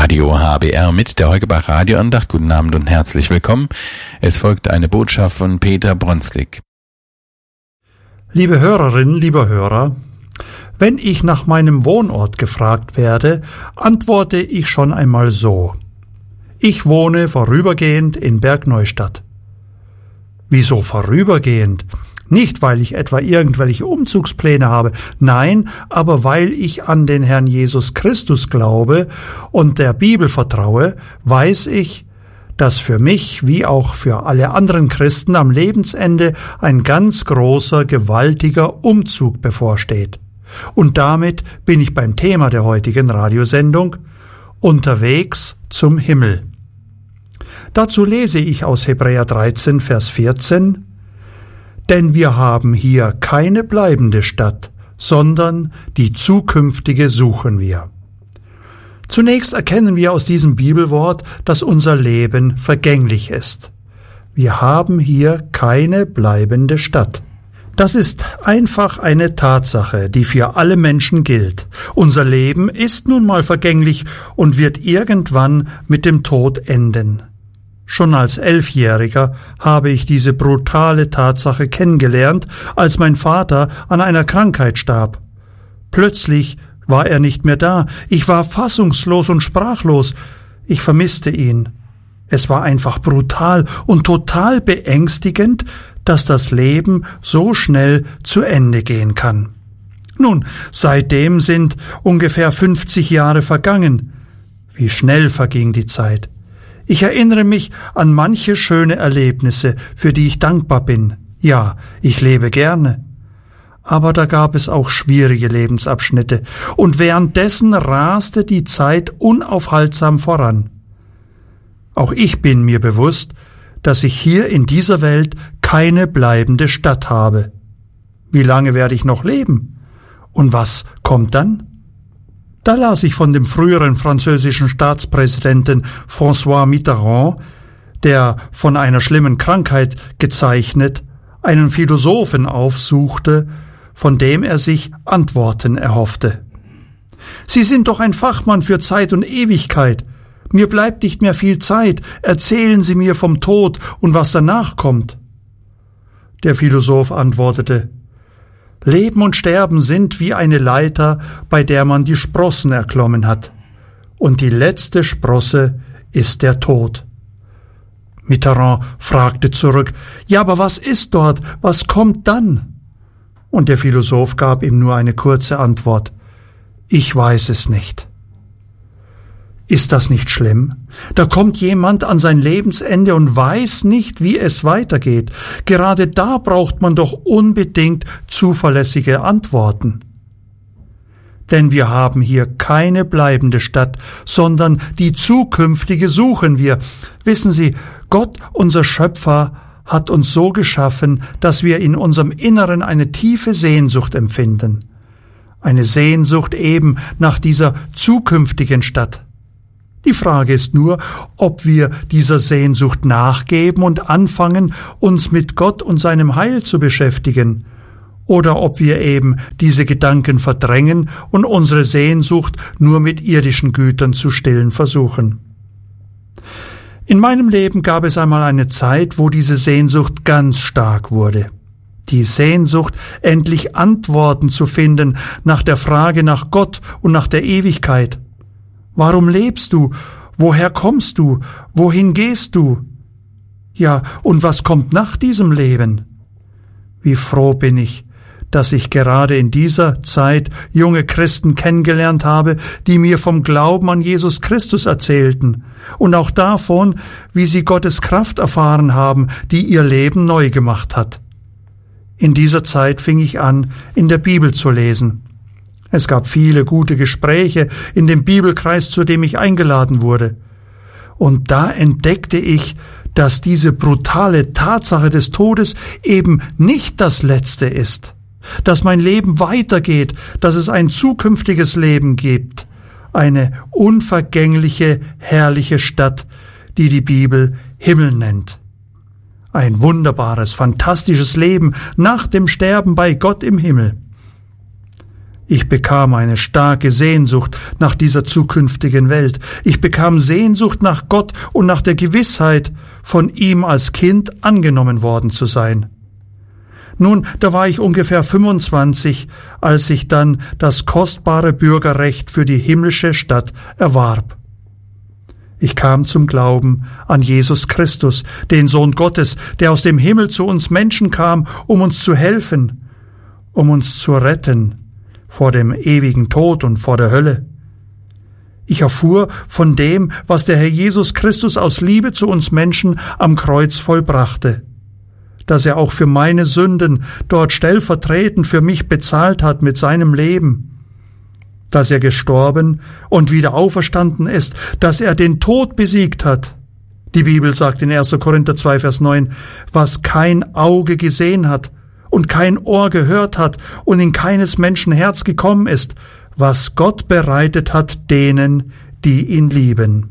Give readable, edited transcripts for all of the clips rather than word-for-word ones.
Radio HBR mit der Heugabach Radioandacht. Guten Abend und herzlich willkommen. Es folgt eine Botschaft von Peter Bronslik. Liebe Hörerinnen, lieber Hörer, wenn ich nach meinem Wohnort gefragt werde, antworte ich schon einmal so: Ich wohne vorübergehend in Bergneustadt. Wieso vorübergehend? Nicht, weil ich etwa irgendwelche Umzugspläne habe, nein, aber weil ich an den Herrn Jesus Christus glaube und der Bibel vertraue, weiß ich, dass für mich wie auch für alle anderen Christen am Lebensende ein ganz großer, gewaltiger Umzug bevorsteht. Und damit bin ich beim Thema der heutigen Radiosendung: Unterwegs zum Himmel. Dazu lese ich aus Hebräer 13, Vers 14: Denn wir haben hier keine bleibende Stadt, sondern die zukünftige suchen wir. Zunächst erkennen wir aus diesem Bibelwort, dass unser Leben vergänglich ist. Wir haben hier keine bleibende Stadt. Das ist einfach eine Tatsache, die für alle Menschen gilt. Unser Leben ist nun mal vergänglich und wird irgendwann mit dem Tod enden. Schon als 11-Jähriger habe ich diese brutale Tatsache kennengelernt, als mein Vater an einer Krankheit starb. Plötzlich war er nicht mehr da. Ich war fassungslos und sprachlos. Ich vermisste ihn. Es war einfach brutal und total beängstigend, dass das Leben so schnell zu Ende gehen kann. Nun, seitdem sind ungefähr 50 Jahre vergangen. Wie schnell verging die Zeit. Ich erinnere mich an manche schöne Erlebnisse, für die ich dankbar bin. Ja, ich lebe gerne. Aber da gab es auch schwierige Lebensabschnitte, und währenddessen raste die Zeit unaufhaltsam voran. Auch ich bin mir bewusst, dass ich hier in dieser Welt keine bleibende Stadt habe. Wie lange werde ich noch leben? Und was kommt dann? Da las ich von dem früheren französischen Staatspräsidenten François Mitterrand, der von einer schlimmen Krankheit gezeichnet einen Philosophen aufsuchte, von dem er sich Antworten erhoffte. Sie sind doch ein Fachmann für Zeit und Ewigkeit. Mir bleibt nicht mehr viel Zeit. Erzählen Sie mir vom Tod und was danach kommt. Der Philosoph antwortete: Leben und Sterben sind wie eine Leiter, bei der man die Sprossen erklommen hat. Und die letzte Sprosse ist der Tod. Mitterrand fragte zurück: Ja, aber was ist dort? Was kommt dann? Und der Philosoph gab ihm nur eine kurze Antwort: Ich weiß es nicht. Ist das nicht schlimm? Da kommt jemand an sein Lebensende und weiß nicht, wie es weitergeht. Gerade da braucht man doch unbedingt zuverlässige Antworten. Denn wir haben hier keine bleibende Stadt, sondern die zukünftige suchen wir. Wissen Sie, Gott, unser Schöpfer, hat uns so geschaffen, dass wir in unserem Inneren eine tiefe Sehnsucht empfinden. Eine Sehnsucht eben nach dieser zukünftigen Stadt. Die Frage ist nur, ob wir dieser Sehnsucht nachgeben und anfangen, uns mit Gott und seinem Heil zu beschäftigen, oder ob wir eben diese Gedanken verdrängen und unsere Sehnsucht nur mit irdischen Gütern zu stillen versuchen. In meinem Leben gab es einmal eine Zeit, wo diese Sehnsucht ganz stark wurde. Die Sehnsucht, endlich Antworten zu finden nach der Frage nach Gott und nach der Ewigkeit. Warum lebst du? Woher kommst du? Wohin gehst du? Ja, und was kommt nach diesem Leben? Wie froh bin ich, dass ich gerade in dieser Zeit junge Christen kennengelernt habe, die mir vom Glauben an Jesus Christus erzählten und auch davon, wie sie Gottes Kraft erfahren haben, die ihr Leben neu gemacht hat. In dieser Zeit fing ich an, in der Bibel zu lesen. Es gab viele gute Gespräche in dem Bibelkreis, zu dem ich eingeladen wurde. Und da entdeckte ich, dass diese brutale Tatsache des Todes eben nicht das Letzte ist, dass mein Leben weitergeht, dass es ein zukünftiges Leben gibt, eine unvergängliche, herrliche Stadt, die die Bibel Himmel nennt. Ein wunderbares, fantastisches Leben nach dem Sterben bei Gott im Himmel. Ich bekam eine starke Sehnsucht nach dieser zukünftigen Welt. Ich bekam Sehnsucht nach Gott und nach der Gewissheit, von ihm als Kind angenommen worden zu sein. Nun, da war ich ungefähr 25, als ich dann das kostbare Bürgerrecht für die himmlische Stadt erwarb. Ich kam zum Glauben an Jesus Christus, den Sohn Gottes, der aus dem Himmel zu uns Menschen kam, um uns zu helfen, um uns zu retten vor dem ewigen Tod und vor der Hölle. Ich erfuhr von dem, was der Herr Jesus Christus aus Liebe zu uns Menschen am Kreuz vollbrachte, dass er auch für meine Sünden dort stellvertretend für mich bezahlt hat mit seinem Leben, dass er gestorben und wieder auferstanden ist, dass er den Tod besiegt hat. Die Bibel sagt in 1. Korinther 2, Vers 9, was kein Auge gesehen hat und kein Ohr gehört hat und in keines Menschen Herz gekommen ist, was Gott bereitet hat denen, die ihn lieben.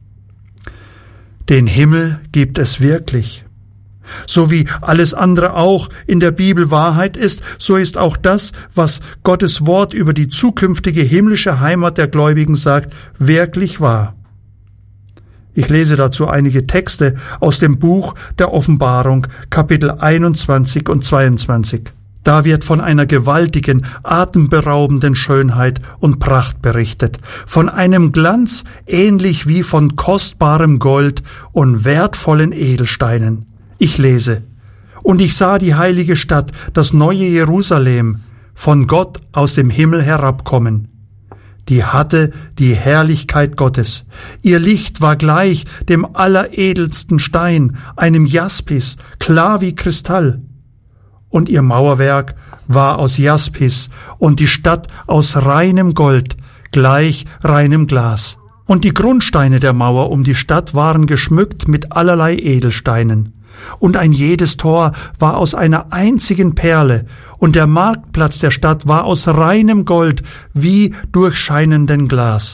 Den Himmel gibt es wirklich. So wie alles andere auch in der Bibel Wahrheit ist, so ist auch das, was Gottes Wort über die zukünftige himmlische Heimat der Gläubigen sagt, wirklich wahr. Ich lese dazu einige Texte aus dem Buch der Offenbarung, Kapitel 21 und 22. Da wird von einer gewaltigen, atemberaubenden Schönheit und Pracht berichtet, von einem Glanz ähnlich wie von kostbarem Gold und wertvollen Edelsteinen. Ich lese: Und ich sah die heilige Stadt, das neue Jerusalem, von Gott aus dem Himmel herabkommen. Die hatte die Herrlichkeit Gottes. Ihr Licht war gleich dem alleredelsten Stein, einem Jaspis, klar wie Kristall. Und ihr Mauerwerk war aus Jaspis und die Stadt aus reinem Gold, gleich reinem Glas. Und die Grundsteine der Mauer um die Stadt waren geschmückt mit allerlei Edelsteinen. Und ein jedes Tor war aus einer einzigen Perle, und der Marktplatz der Stadt war aus reinem Gold, wie durchscheinenden Glas.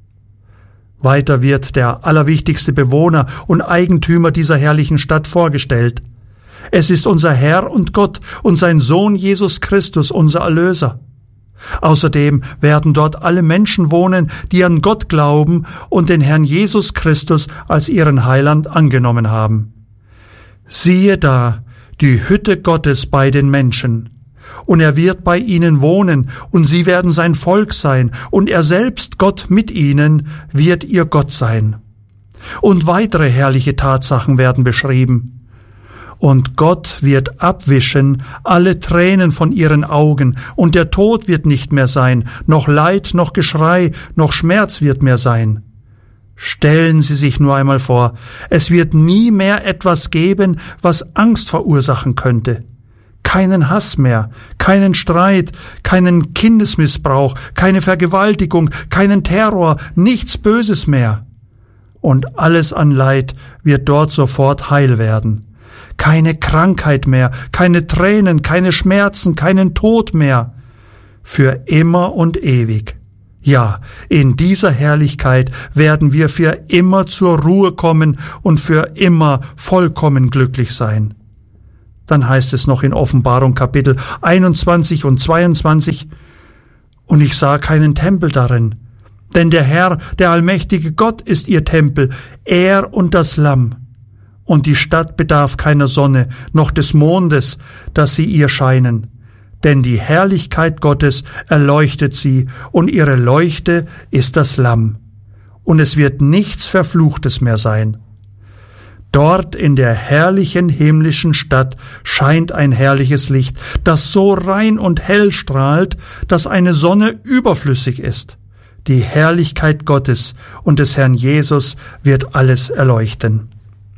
Weiter wird der allerwichtigste Bewohner und Eigentümer dieser herrlichen Stadt vorgestellt. Es ist unser Herr und Gott und sein Sohn Jesus Christus, unser Erlöser. Außerdem werden dort alle Menschen wohnen, die an Gott glauben und den Herrn Jesus Christus als ihren Heiland angenommen haben. Siehe da, die Hütte Gottes bei den Menschen, und er wird bei ihnen wohnen, und sie werden sein Volk sein, und er selbst, Gott mit ihnen, wird ihr Gott sein. Und weitere herrliche Tatsachen werden beschrieben. Und Gott wird abwischen alle Tränen von ihren Augen, und der Tod wird nicht mehr sein, noch Leid, noch Geschrei, noch Schmerz wird mehr sein. Stellen Sie sich nur einmal vor, es wird nie mehr etwas geben, was Angst verursachen könnte. Keinen Hass mehr, keinen Streit, keinen Kindesmissbrauch, keine Vergewaltigung, keinen Terror, nichts Böses mehr. Und alles an Leid wird dort sofort heil werden. Keine Krankheit mehr, keine Tränen, keine Schmerzen, keinen Tod mehr. Für immer und ewig. Ja, in dieser Herrlichkeit werden wir für immer zur Ruhe kommen und für immer vollkommen glücklich sein. Dann heißt es noch in Offenbarung Kapitel 21 und 22, und ich sah keinen Tempel darin, denn der Herr, der allmächtige Gott, ist ihr Tempel, er und das Lamm. Und die Stadt bedarf keiner Sonne, noch des Mondes, dass sie ihr scheinen. Denn die Herrlichkeit Gottes erleuchtet sie, und ihre Leuchte ist das Lamm. Und es wird nichts Verfluchtes mehr sein. Dort in der herrlichen himmlischen Stadt scheint ein herrliches Licht, das so rein und hell strahlt, dass eine Sonne überflüssig ist. Die Herrlichkeit Gottes und des Herrn Jesus wird alles erleuchten.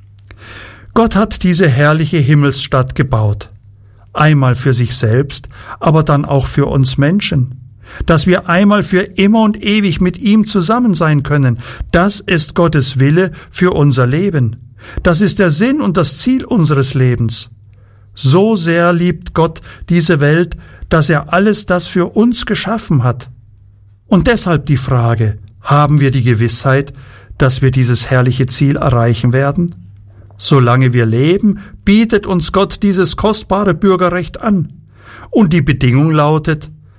Gott hat diese herrliche Himmelsstadt gebaut. Einmal für sich selbst, aber dann auch für uns Menschen, dass wir einmal für immer und ewig mit ihm zusammen sein können. Das ist Gottes Wille für unser Leben. Das ist der Sinn und das Ziel unseres Lebens. So sehr liebt Gott diese Welt, dass er alles das für uns geschaffen hat. Und deshalb die Frage, haben wir die Gewissheit, dass wir dieses herrliche Ziel erreichen werden? Solange wir leben, bietet uns Gott dieses kostbare Bürgerrecht an. Und die Bedingung lautet,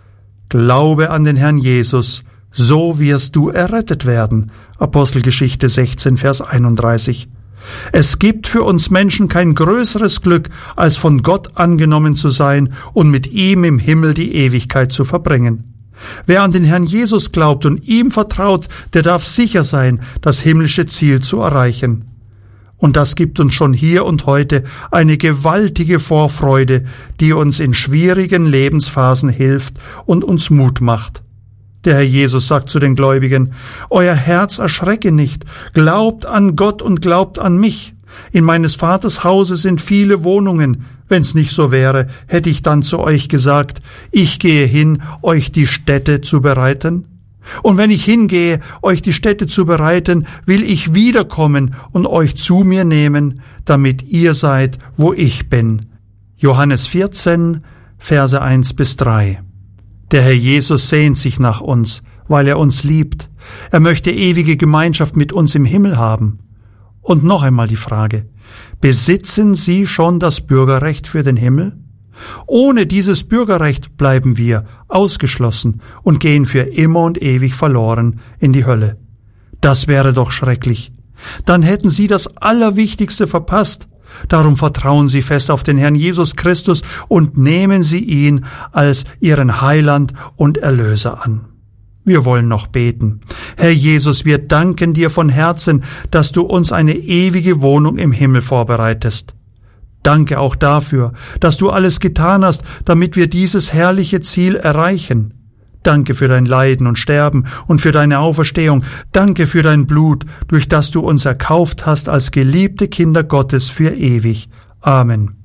Glaube an den Herrn Jesus, so wirst du errettet werden. Apostelgeschichte 16, Vers 31. Es gibt für uns Menschen kein größeres Glück, als von Gott angenommen zu sein und mit ihm im Himmel die Ewigkeit zu verbringen. Wer an den Herrn Jesus glaubt und ihm vertraut, der darf sicher sein, das himmlische Ziel zu erreichen. Und das gibt uns schon hier und heute eine gewaltige Vorfreude, die uns in schwierigen Lebensphasen hilft und uns Mut macht. Der Herr Jesus sagt zu den Gläubigen: Euer Herz erschrecke nicht, glaubt an Gott und glaubt an mich. In meines Vaters Hause sind viele Wohnungen. Wenn's nicht so wäre, hätte ich dann zu euch gesagt, ich gehe hin, euch die Stätte zu bereiten. Und wenn ich hingehe, euch die Stätte zu bereiten, will ich wiederkommen und euch zu mir nehmen, damit ihr seid, wo ich bin. Johannes 14, Verse 1-3. Der Herr Jesus sehnt sich nach uns, weil er uns liebt. Er möchte ewige Gemeinschaft mit uns im Himmel haben. Und noch einmal die Frage: Besitzen Sie schon das Bürgerrecht für den Himmel? Ohne dieses Bürgerrecht bleiben wir ausgeschlossen und gehen für immer und ewig verloren in die Hölle. Das wäre doch schrecklich. Dann hätten Sie das Allerwichtigste verpasst. Darum vertrauen Sie fest auf den Herrn Jesus Christus und nehmen Sie ihn als Ihren Heiland und Erlöser an. Wir wollen noch beten. Herr Jesus, wir danken dir von Herzen, dass du uns eine ewige Wohnung im Himmel vorbereitest. Danke auch dafür, dass du alles getan hast, damit wir dieses herrliche Ziel erreichen. Danke für dein Leiden und Sterben und für deine Auferstehung. Danke für dein Blut, durch das du uns erkauft hast als geliebte Kinder Gottes für ewig. Amen.